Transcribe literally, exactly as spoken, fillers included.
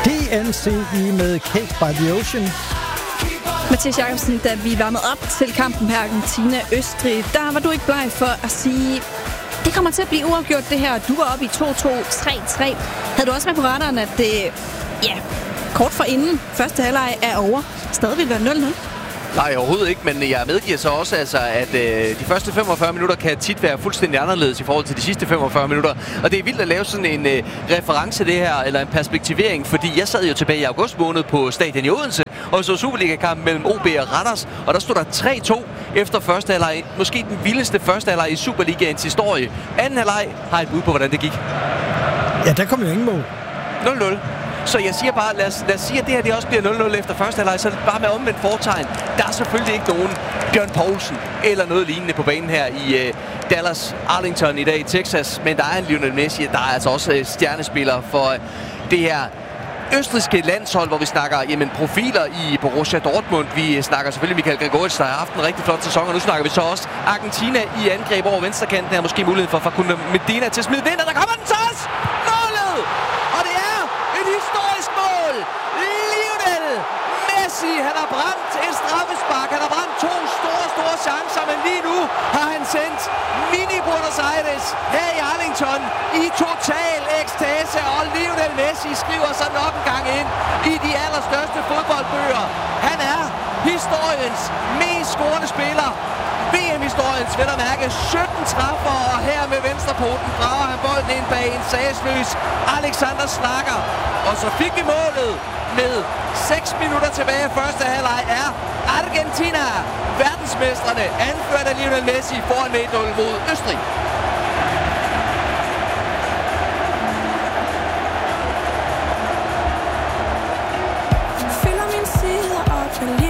P N C E med Cake by the Ocean. Mathias Jacobsen, da vi varmede op til kampen her Argentina-Østrig, der var du ikke bleg for at sige, det kommer til at blive uafgjort det her. Du var oppe i to to tre tre. Havde du også med på radaren, at det, ja, kort for inden første halvleg er over, stadig vil være nul nul? Nej, overhovedet ikke, men jeg medgiver så også, altså, at øh, de første femogfyrre minutter kan tit være fuldstændig anderledes i forhold til de sidste femogfyrre minutter. Og det er vildt at lave sådan en øh, reference det her, eller en perspektivering, fordi jeg sad jo tilbage i august måned på stadion i Odense, og så Superliga-kampen mellem O B og Randers, og der stod der tre to efter første halvleg. Måske den vildeste første halvleg i Superligaens historie. Anden halvleg har et bud på, hvordan det gik. Ja, der kom jo ingen mål. nul nul. Så jeg siger bare, lad os, lad os sige, at det her det også bliver nul nul efter første halvleg, så er det bare med omvendt fortegn. Der er selvfølgelig ikke nogen Bjørn Poulsen eller noget lignende på banen her i uh, Dallas Arlington i dag i Texas. Men der er en Lionel Messi, der er altså også uh, stjernespiller for uh, det her østrigske landshold, hvor vi snakker jamen, profiler i Borussia Dortmund. Vi snakker selvfølgelig Michael Gregoritsch, der har haft en rigtig flot sæson, og nu snakker vi så også Argentina i angreb over venstrekanten. Her måske muligheden for Facundo Medina til at smide den, og der kommer den så også! Målet! Og det er et historisk mål! Lionel Messi, han har brændt et straffespark. Han har brændt to store, store chancer, men lige nu har han sendt Mini Buenos Aires her i Arlington i total ekstase. Og Lionel Messi skriver sig nok en gang ind i de allerstørste fodboldbøger. Han er historiens mest scorende spiller. V M-historiens vel at mærke sytten træffer, og her med venstrepoten drager han bolden ind bag en sagsløs Alexander Schlager. Og så fik vi målet med seks minutter tilbage i første halvleg er Argentina, verdensmestrene, anført af Lionel Messi, foran med et nul mod Østrig. Fylder min side op,